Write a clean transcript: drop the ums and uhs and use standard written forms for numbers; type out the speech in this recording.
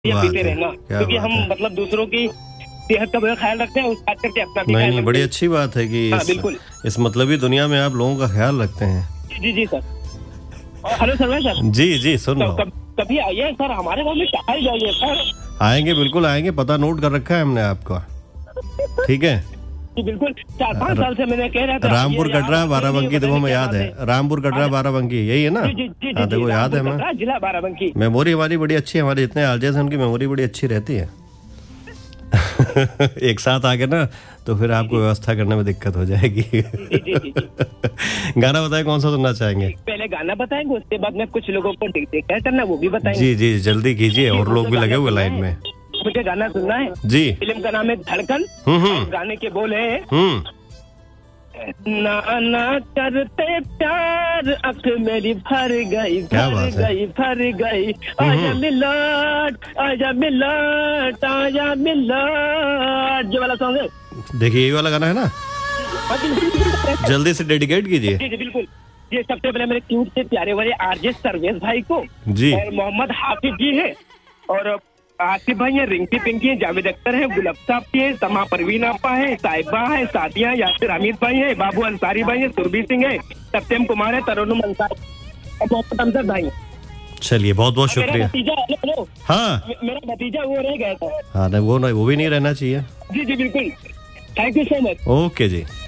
या पीते रहना, क्या क्योंकि बात हम है। मतलब दूसरों की सेहत का बड़ा ख्याल रखते हैं, उस खास करके अपना भी नहीं ख्याल नहीं, रखते बड़ी हैं। अच्छी बात है कि हाँ बिल्कुल। इस मतलबी दुनिया में आप लोगों का ख्याल रखते हैं। जी जी सर। और हेलो सर्वेश सर, जी जी, सुन रहा हूँ। कभी आइए सर, हमारे गाँव में टहल जाइए सर। आएंगे, बिल्कुल आएंगे, पता नोट कर रखा है हमने आपका। ठीक है। जी बिल्कुल, 4-5 साल से मैंने कह रहा था रामपुर आइए, आप कटरा आते ही नहीं, बाराबंकी, पता देखो नहीं हमें क्या याद बात है। रामपुर कटरा बाराबंकी यही है ना? जी जी जी हाँ जी जी, देखो याद है रामपुर हमें। कटरा जिला बाराबंकी। मेमोरी हमारी बड़ी अच्छी है, हमारे जितने आरजेस हैं उनकी मेमोरी बड़ी अच्छी रहती है। एक साथ आके ना तो फिर आपको व्यवस्था करने में दिक्कत हो जाएगी। जी जी जी जी। गाना बताए कौन सा सुनना चाहेंगे? पहले गाना बताएंगे, उसके बाद में कुछ लोगों को क्या करना वो भी बताएंगे। जी जी, जल्दी कीजिए, और लोग भी लगे हुए लाइन में। मुझे गाना सुनना है। जी। फिल्म का नाम है धड़कन। हम्म। गाने के बोल है हम्म। ना ना करते प्यार, अख मेरी भर गई क्या भर बात है। गई भर गई, आजा मिलट आजा मिलट आजा मिलट, ये वाला सॉन्ग है। देखिए यही वाला गाना है ना, जल्दी से डेडिकेट कीजिए। जी जी बिल्कुल। ये सबसे पहले मेरे क्यूट से प्यारे वाले आरजे सर्वेश भाई को जी। और मोहम्मद हाफिज जी है, और आसिफ भाई है, रिंकी पिंकी है, जावेद अख्तर है, गुलाब साहब की है, समा परवीन आपा है, साहिबा है, सादिया, यासिर हमीद भाई है, बाबू अंसारी भाई है, सुरभि सिंह है, सत्यम कुमार है, तरुण अंसारी और मोहम्मद अमजद भाई है। चलिए बहुत बहुत मेरा शुक्रिया। भतीजा, हेलो, हाँ मेरा भतीजा वो रह गया था। हाँ, नहीं वो भी नहीं रहना चाहिए। जी जी बिल्कुल, thank you so much. Okay ji.